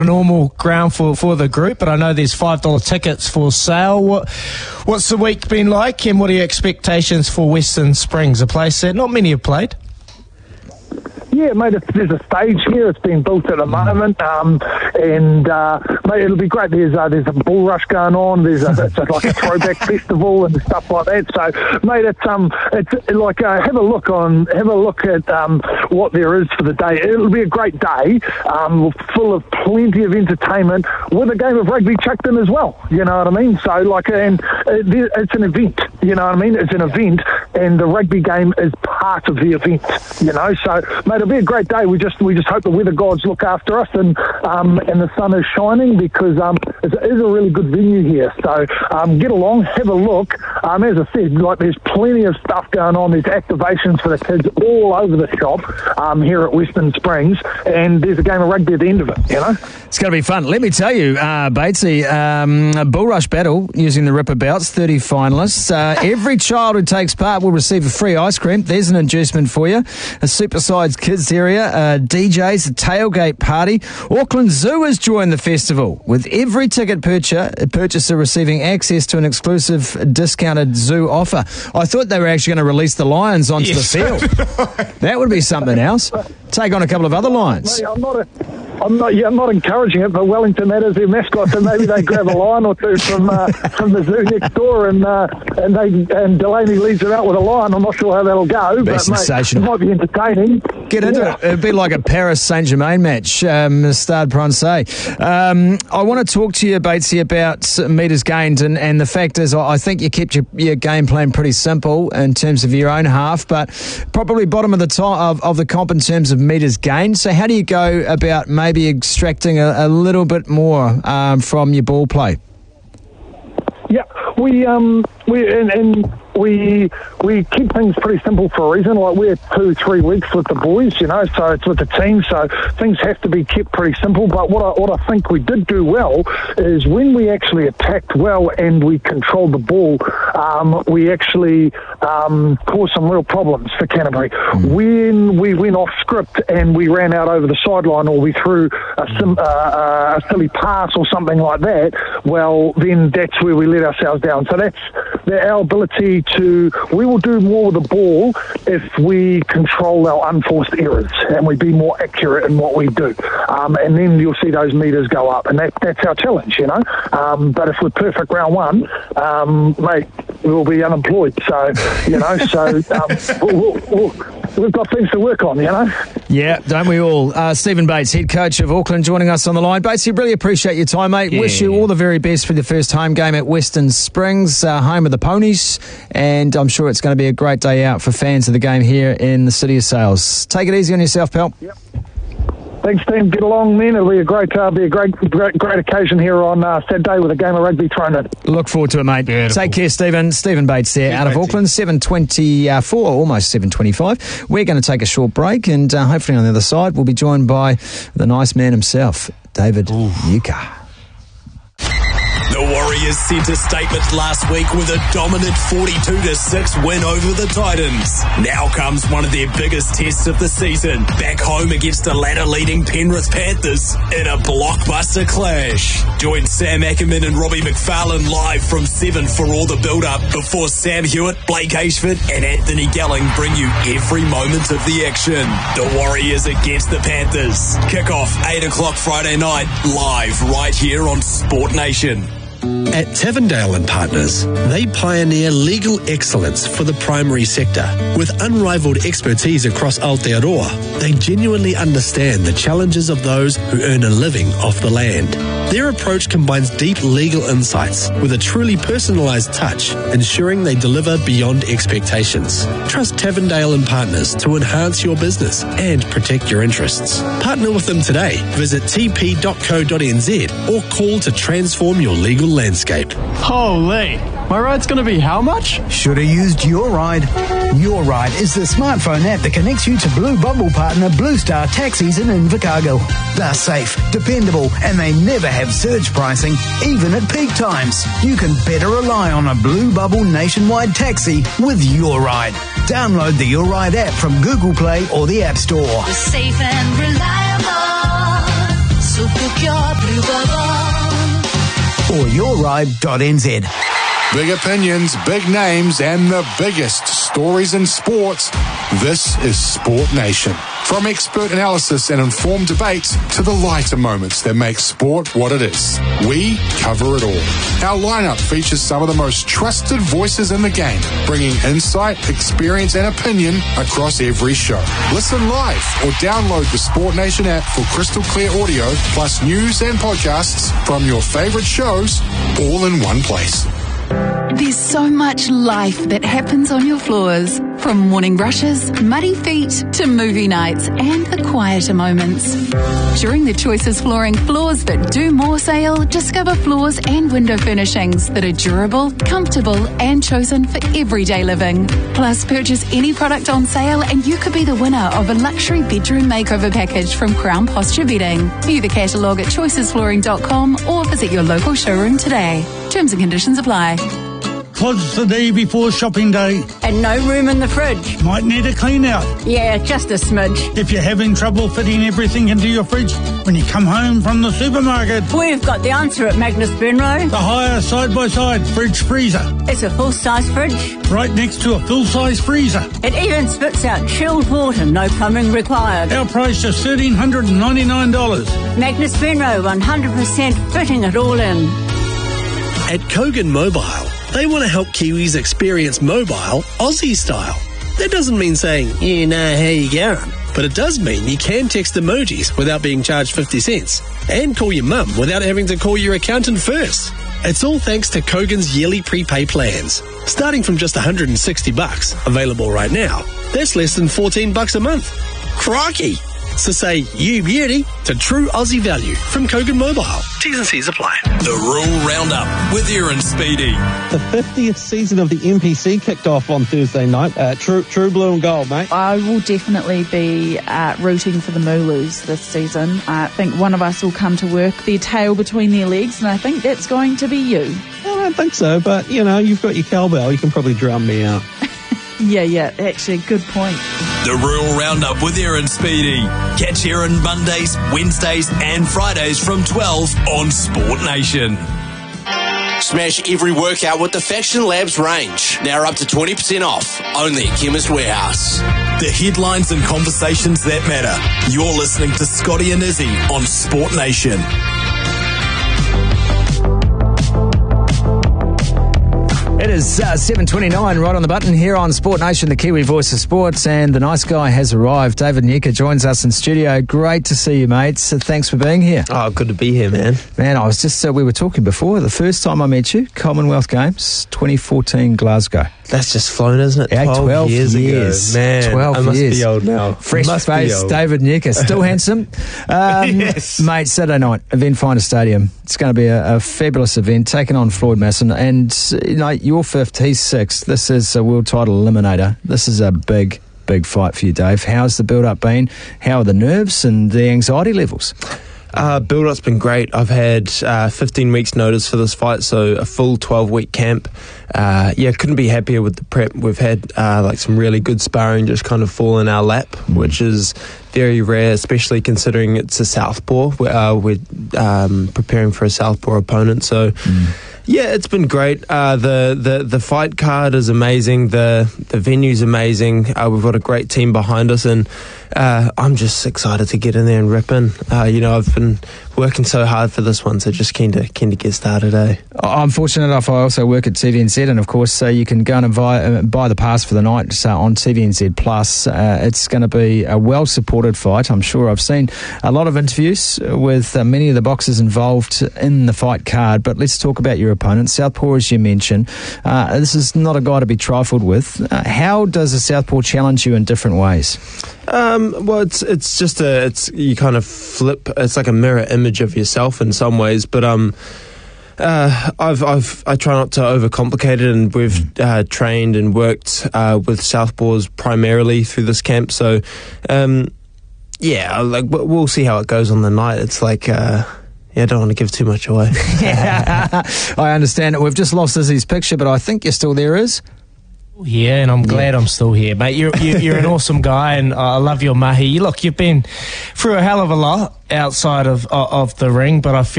normal ground for the group, but I know there's $5 tickets for sale. What's the week been like, and what are your expectations for Western Springs, a place that not many have played? Yeah, mate, there's a stage here. It's being built at the moment, and mate, it'll be great. There's a bull rush going on. It's like a throwback festival and stuff like that. So, mate, it's like have a look at what there is for the day. It'll be a great day, full of plenty of entertainment with a game of rugby chucked in as well. You know what I mean? So, it's an event. You know what I mean? It's an event, and the rugby game is part of the event. You know, so mate, it'll be a great day. We just hope the weather gods look after us, and the sun is shining, because it is a really good venue here. So get along, have a look. As I said, like, there's plenty of stuff going on. There's activations for the kids all over the shop here at Western Springs, and there's a game of rugby at the end of it. You know, it's going to be fun. Let me tell you, Batesy, a bull rush battle using the Ripper belts. 30 finalists. Every child who takes part will receive a free ice cream. There's an inducement for you. A supersized kids area, DJs, a tailgate party. Auckland Zoo has joined the festival, with every ticket purchaser receiving access to an exclusive discounted zoo offer. I thought they were actually going to release the lions onto the field. That would be something else. Take on a couple of other lions. Mate, I'm not encouraging it, but Wellington, that is their mascot, so maybe they grab a lion or two from the zoo next door, and Delaney leads her out with a lion. I'm not sure how that'll go, but sensational. Mate, it might be entertaining. Get into it. It'd be like a Paris Saint-Germain match, Stade Francais. I want to talk to you, Batesy, about metres gained, and the fact is, I think you kept your game plan pretty simple in terms of your own half, but probably bottom of the top of the comp in terms of metres gained. So how do you go about maybe extracting a little bit more from your ball play? Yeah, we keep things pretty simple for a reason. Like, we're 2-3 weeks with the boys, you know, so it's with the team, so things have to be kept pretty simple. But what I think we did do well is when we actually attacked well and we controlled the ball, we actually caused some real problems for Canterbury. When we went off script and we ran out over the sideline, or we threw a silly pass or something like that, well, then that's where we let ourselves down. So that's our ability we will do more with the ball if we control our unforced errors and we be more accurate in what we do. And then you'll see those metres go up, and that's our challenge, you know. But if we're perfect round one, mate, we'll be unemployed. So, you know, we've got things to work on, you know. Yeah, don't we all? Stephen Bates, head coach of Auckland, joining us on the line. Bates, we really appreciate your time, mate. Yeah. Wish you all the very best for the first home game at Western Springs, home of the Ponies, and I'm sure it's going to be a great day out for fans of the game here in the City of Sales. Take it easy on yourself, pal. Yep. Thanks, team. Get along, man. It'll be a great occasion here on Saturday with a game of rugby thrown in. Look forward to it, mate. Beautiful. Take care, Stephen. Stephen Bates there, out of Auckland, 7:24, almost 7:25. We're going to take a short break, and hopefully on the other side we'll be joined by the nice man himself, David Yuka. The Warriors sent a statement last week with a dominant 42-6 win over the Titans. Now comes one of their biggest tests of the season, back home against the ladder-leading Penrith Panthers in a blockbuster clash. Join Sam Ackerman and Robbie McFarlane live from 7 for all the build-up before Sam Hewitt, Blake Ashford and Anthony Gelling bring you every moment of the action. The Warriors against the Panthers. Kick-off 8 o'clock Friday night, live right here on Sport Nation. At Tavendale and Partners, they pioneer legal excellence for the primary sector. With unrivaled expertise across Aotearoa, they genuinely understand the challenges of those who earn a living off the land. Their approach combines deep legal insights with a truly personalised touch, ensuring they deliver beyond expectations. Trust Tavendale and Partners to enhance your business and protect your interests. Partner with them today. Visit tp.co.nz or call to transform your legal landscape. Holy, my ride's going to be how much? Should have used Your Ride. Your Ride is the smartphone app that connects you to Blue Bubble partner Blue Star Taxis in Invercargill. They're safe, dependable, and they never have surge pricing, even at peak times. You can better rely on a Blue Bubble nationwide taxi with Your Ride. Download the Your Ride app from Google Play or the App Store. We're safe and reliable, so Book your Blue Bubble. Or yourride.nz. Big opinions, big names, and the biggest stories in sports. This is Sport Nation. From expert analysis and informed debates to the lighter moments that make sport what it is, we cover it all. Our lineup features some of the most trusted voices in the game, bringing insight, experience, and opinion across every show. Listen live or download the Sport Nation app for crystal clear audio, plus news and podcasts from your favorite shows, all in one place. There's so much life that happens on your floors. From morning rushes, muddy feet, to movie nights and the quieter moments. During the Choices Flooring Floors That Do More sale, discover floors and window furnishings that are durable, comfortable and chosen for everyday living. Plus, purchase any product on sale and you could be the winner of a luxury bedroom makeover package from Crown Posture Bedding. View the catalogue at choicesflooring.com or visit your local showroom today. Terms and conditions apply. Closed the day before shopping day. And no room in the fridge. Might need a clean out. Yeah, just a smidge. If you're having trouble fitting everything into your fridge when you come home from the supermarket, we've got the answer at Magnus Benro. The higher side-by-side fridge freezer. It's a full-size fridge. Right next to a full-size freezer. It even spits out chilled water, no plumbing required. Our price is $1,399. Magnus Benro, 100% fitting it all in. At Kogan Mobile, they want to help Kiwis experience mobile Aussie style. That doesn't mean saying, you know how you going, but it does mean you can text emojis without being charged 50 cents and call your mum without having to call your accountant first. It's all thanks to Kogan's yearly prepay plans, starting from just $160, available right now. That's less than $14 a month. Crikey! So say you beauty to true Aussie value from Kogan Mobile. T's and C's apply. The Rural Roundup with Aaron Speedy. The 50th season of the NPC kicked off on Thursday night. True blue and gold, mate. I will definitely be rooting for the Moolus this season. I think one of us will come to work, their tail between their legs, and I think that's going to be you. I don't think so, but, you know, you've got your cowbell. You can probably drown me out. Yeah, actually, good point. The Rural Roundup with Aaron Speedy. Catch Aaron Mondays, Wednesdays and Fridays from 12 on Sport Nation. Smash every workout with the Fashion Labs range. Now up to 20% off. Only at Chemist Warehouse. The headlines and conversations that matter. You're listening to Scotty and Izzy on Sport Nation. It is 7:29, right on the button here on Sport Nation, the Kiwi voice of sports, and the nice guy has arrived. David Nyika joins us in studio. Great to see you, mates. Thanks for being here. Oh, good to be here, man. Man, I was just, we were talking before, the first time I met you, Commonwealth Games, 2014 Glasgow. That's just flown, isn't it? Yeah, 12 years ago. Man, 12 I must years. be old now. Fresh face, David Nyika, still handsome. Yes. Mate, Saturday night, Event Finder Stadium. It's going to be a fabulous event, taking on Floyd Masson. And, you know, you're fifth, he's sixth. This is a world title eliminator. This is a big fight for you, Dave. How's the build-up been? How are the nerves and the anxiety levels? Build-up's been great. I've had 15 weeks notice for this fight, so a full 12-week camp. Couldn't be happier with the prep. We've had some really good sparring just kind of fall in our lap, which is very rare, especially considering it's a southpaw. We're preparing for a southpaw opponent, so yeah, it's been great. The fight card is amazing. The venue's amazing. We've got a great team behind us, and I'm just excited to get in there and rip in. I've been working so hard for this one, so just keen to get started. I'm fortunate enough, I also work at TVNZ, and of course you can go and buy the pass for the night on TVNZ Plus. It's going to be a well-supported fight, I'm sure. I've seen a lot of interviews with many of the boxers involved in the fight card, but let's talk about your opponent. Southpaw, as you mentioned, this is not a guy to be trifled with. How does a Southpaw challenge you in different ways? Well, it's just you kind of flip. It's like a mirror image of yourself in some ways, but I try not to overcomplicate it, and we've trained and worked with Southpaws primarily through this camp. So, we'll see how it goes on the night. It's like. I don't want to give too much away. I understand it. We've just lost Izzy's picture, but I think you're still there, Iz. Yeah, and I'm glad I'm still here, mate. You're an awesome guy, and I love your mahi. Look, you've been through a hell of a lot outside of the ring, but I feel